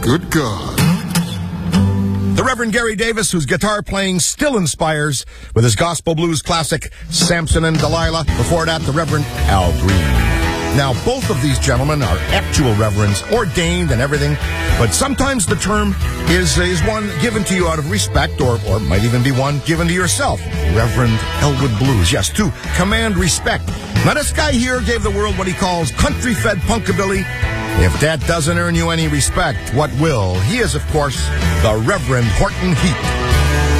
Good God. The Reverend Gary Davis, whose guitar playing still inspires with his gospel blues classic, Samson and Delilah. Before that, the Reverend Al Green. Now, both of these gentlemen are actual reverends, ordained and everything, but sometimes the term is one given to you out of respect, or might even be one given to yourself. Reverend Elwood Blues, yes, to command respect. Now, this guy here gave the world what he calls country-fed punkabilly. If that doesn't earn you any respect, what will? He is, of course, the Reverend Horton Heat.